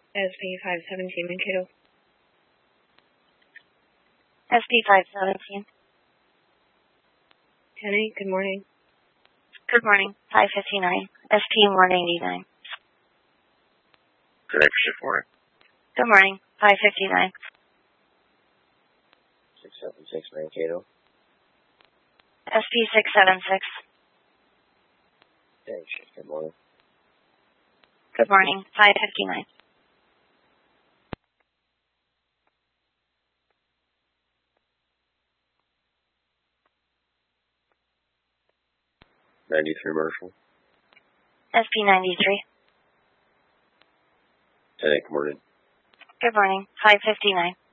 SP 517 Mankato. SP 517. 10-8, good morning. Good morning. 559. SP 189. Good night for shift morning. Good morning. 559. 676 Mankato. SP 676. Day shift, good morning. Good morning. 559. 93 Marshall. SP 93. 10-8, good morning. Good morning. 559.